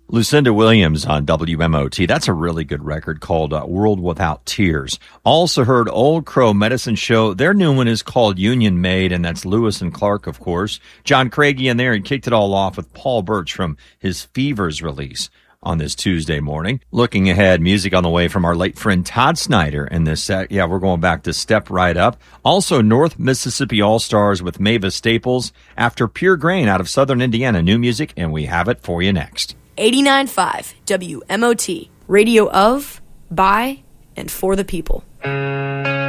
Lucinda Williams on WMOT. That's a really good record called World Without Tears. Also heard Old Crow Medicine Show. Their new one is called Union Made, and that's Lewis and Clark, of course. John Craigie in there, and kicked it all off with Paul Birch from his Fevers release on this Tuesday morning. Looking ahead, music on the way from our late friend Todd Snyder in this set. Yeah, we're going back to Step Right Up. Also, North Mississippi All-Stars with Mavis Staples. After Pure Grain out of Southern Indiana, new music, and we have it for you next. 89.5 WMOT, radio of, by, and for the people.